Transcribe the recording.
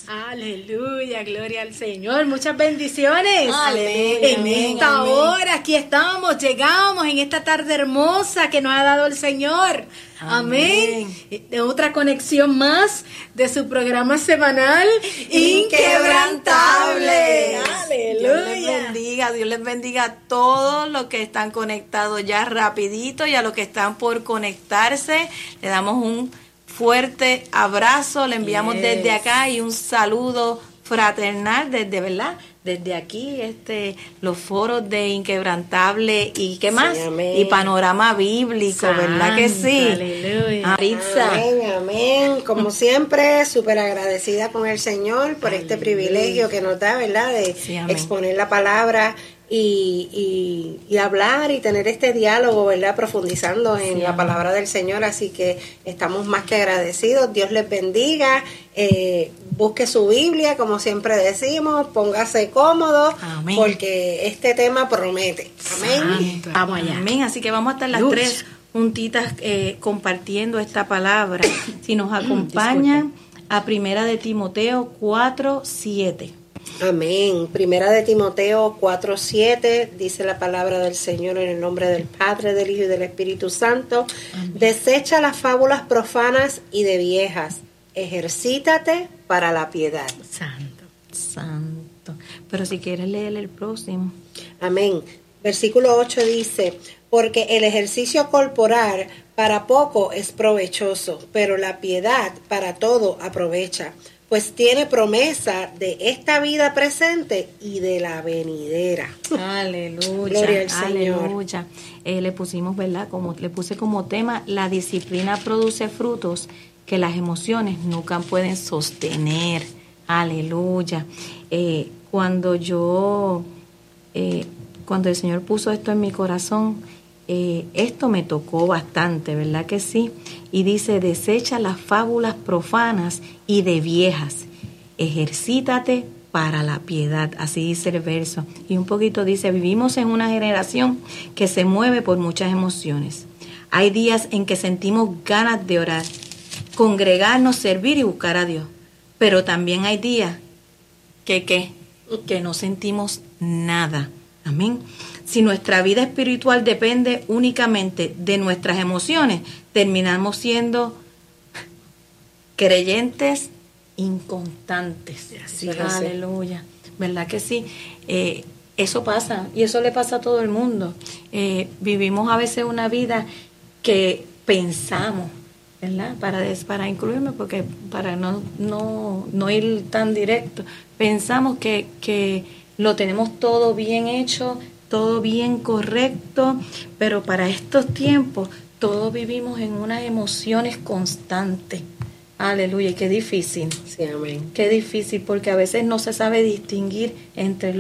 Aleluya, gloria al Señor. Muchas bendiciones. Amén, en amén, esta amén. hora, aquí estamos, llegamos en esta tarde hermosa que nos ha dado el Señor. Amén. De otra conexión más de su programa semanal Inquebrantable. Aleluya. Dios les bendiga a todos los que están conectados ya rapidito y a los que están por conectarse. Le damos un fuerte abrazo, le enviamos desde acá y un saludo fraternal desde, ¿verdad? Desde aquí, los foros de Inquebrantable y ¿qué más? Y Panorama Bíblico, ¿verdad que sí? Aleluya. Maritza. Amén, amén. Como siempre, súper agradecida con el Señor por este privilegio que nos da, ¿verdad? De exponer la palabra y hablar y tener este diálogo, ¿verdad? Profundizando en la palabra del Señor. Así que estamos más que agradecidos. Dios les bendiga. Busque su Biblia, como siempre decimos, póngase cómodo, amén, porque este tema promete. Amén. Vamos allá. Amén. Así que vamos a estar las tres juntitas compartiendo esta palabra. Si nos acompañan a Primera de Timoteo 4:7. Amén. Primera de Timoteo 4:7 dice la palabra del Señor en el nombre del Padre, del Hijo y del Espíritu Santo. Amén. Desecha las fábulas profanas y de viejas. Ejercítate para la piedad. Santo. Pero si quieres leer el próximo. Amén. Versículo 8 dice: porque el ejercicio corporal para poco es provechoso, pero la piedad para todo aprovecha, pues tiene promesa de esta vida presente y de la venidera. Aleluya. Gloria al Señor. Aleluya. Le pusimos, ¿verdad? Le puse como tema: la disciplina produce frutos que las emociones nunca pueden sostener. Aleluya. Cuando el Señor puso esto en mi corazón, esto me tocó bastante, ¿verdad que sí? Y dice: desecha las fábulas profanas y de viejas, ejercítate para la piedad. Así dice el verso. Y un poquito dice: vivimos en una generación que se mueve por muchas emociones. Hay días en que sentimos ganas de orar, congregarnos, servir y buscar a Dios. Pero también hay días que no sentimos nada. Amén. Si nuestra vida espiritual depende únicamente de nuestras emociones, terminamos siendo creyentes inconstantes. Sí, aleluya. ¿Verdad que sí? Eso pasa, y eso le pasa a todo el mundo. Vivimos a veces una vida que pensamos, ¿verdad? Para incluirme, porque para no ir tan directo, pensamos que lo tenemos todo bien hecho, todo bien correcto, pero para estos tiempos todos vivimos en unas emociones constantes. Aleluya, qué difícil. Sí, amén. Qué difícil, porque a veces no se sabe distinguir entre